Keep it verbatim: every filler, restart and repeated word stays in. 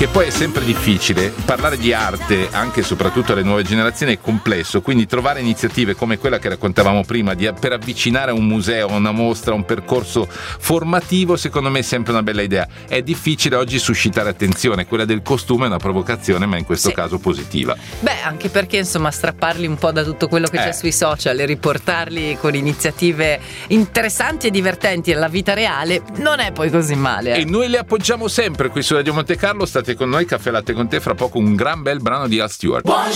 che poi è sempre difficile. Parlare di arte, anche e soprattutto alle nuove generazioni, è complesso, quindi trovare iniziative come quella che raccontavamo prima di, per avvicinare a un museo, a una mostra, a un percorso formativo, secondo me è sempre una bella idea. È difficile oggi suscitare attenzione, quella del costume è una provocazione, ma in questo sì. caso positiva. Beh, anche perché insomma strapparli un po' da tutto quello che eh. c'è sui social e riportarli con iniziative interessanti e divertenti alla vita reale non è poi così male. Eh. E noi le appoggiamo sempre qui su Radio Monte Carlo. State con noi, Caffè Latte con te, fra poco un gran bel brano di Al Stewart.